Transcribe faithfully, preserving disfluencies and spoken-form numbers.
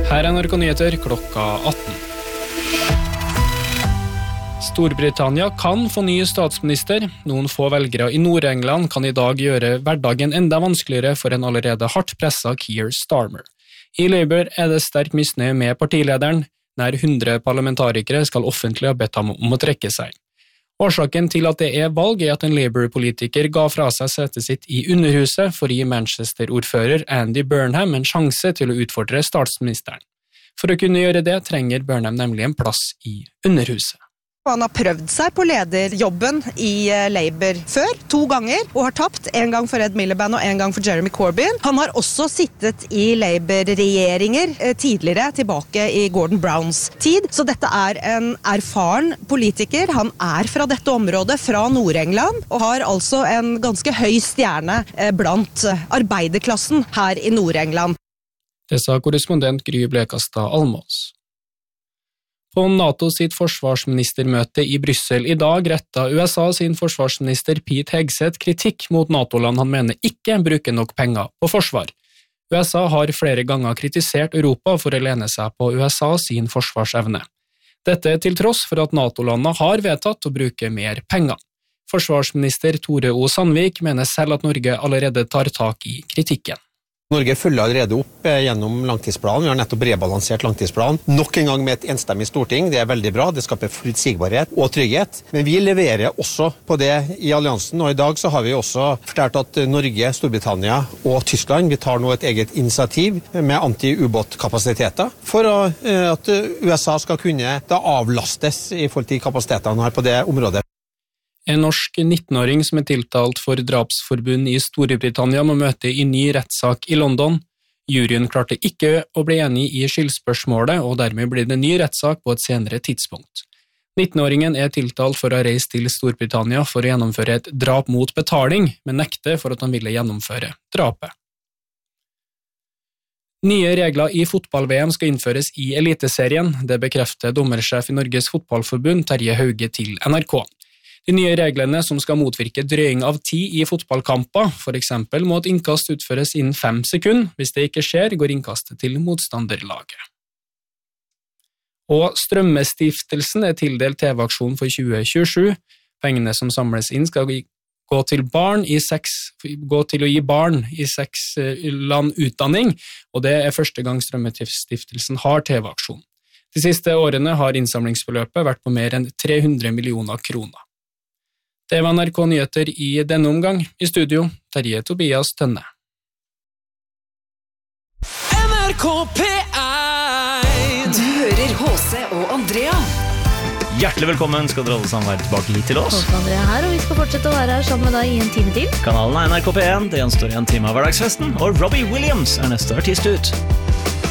Her er N R K Nyheter klokka atten. Storbritannia kan få ny statsminister. Noen få velgere i Nord-England kan i dag gjøre hverdagen enda vanskeligere for en allerede hardt presset Keir Starmer. I Labour er det sterk misnøye med partilederen. Nær hundre parlamentarikere skal offentlig ha bedt ham om å trekke seg. Årsaken til at det er valg er at en Labour-politiker ga fra seg setet sitt i Underhuset for å gi Manchester-ordfører Andy Burnham en sjanse til å utfordre statsministeren. For å kunne gjøre det trenger Burnham nemlig en plass i Underhuset. Han har prøvd seg på lederjobben i Labour før, to ganger, og har tapt, en gang for Ed Miliband og en gang for Jeremy Corbyn. Han har også sittet i Labour-regjeringer tidligere, tilbake i Gordon Browns tid, så dette er en erfaren politiker. Han er fra dette området, fra Nord-England, og har altså en ganske høy stjerne blant arbeiderklassen her i Nord-England. Det sa korrespondent Gry Blekastad Almås. På NATO sitt forsvarsministermøte i Brussel i dag rettet U S A sin forsvarsminister Pete Hegseth kritikk mot NATO-land han mener ikke bruker nok penger på forsvar. U S A har flere ganger kritisert Europa for å lene seg på U S A sin forsvarsevne. Dette til tross for at NATO-landene har vedtatt å bruke mer penger. Forsvarsminister Tore O. Sandvik mener selv at Norge allerede tar tak i kritikken. Norge følger allerede opp gjennom langtidsplanen. Vi har nettopp rebalansert langtidsplanen. Nok en gang med et enstemmig storting. Det er veldig bra. Det skaper forutsigbarhet og trygghet. Men vi leverer også på det i alliansen. Og i dag så har vi også fortalt at Norge, Storbritannia og Tyskland vi tar nå et eget initiativ med anti-ubåtkapasiteter for at U S A skal kunne da avlastes i forhold til kapasitetene her på det området. En norsk nittenåring som er tiltalt for drapsforbund i Storbritannia må møte i ny rettssak i London. Juryen klarte ikke å bli enig i skyldspørsmålet, og dermed blir det ny rettssak på et senere tidspunkt. nittenåringen er tiltalt for å ha reist til Storbritannia for å gjennomføre et drap mot betaling, men nekte for at han ville gjennomføre drapet. Nye regler i fotball-V M skal innføres i Eliteserien. Det bekrefter dommersjef i Norges Fotballforbund Terje Hauge til N R K. De nye reglene som skal motvirke drøying av tid i fotballkamper, for eksempel må et innkast utføres innen fem sekunder. Hvis det ikke skjer, går innkastet til motstanderlaget. Og Strømmestiftelsen er tildelt T V-aksjon for tjue tjuesju. Pengene som samles inn skal gå til, barn i seks, gå til å gi barn i seks land utdanning, og det er første gang Strømmestiftelsen har T V-aksjon. De siste årene har innsamlingsbeløpet vært på mer enn tre hundre millioner kroner. Det var N R K Nyheter i denne omgang. I studio, Terje Tobias Tønne. N R K P én. Du hører H C og Andrea. Hjertelig velkommen skal dere alle sammen være tilbake hit til oss. Håkon Andrea her, og vi skal fortsette å være her sammen med deg i en time til. Kanalen er N R K P én, det gjenstår en time av hverdagsfesten, og Robbie Williams er neste artist ut.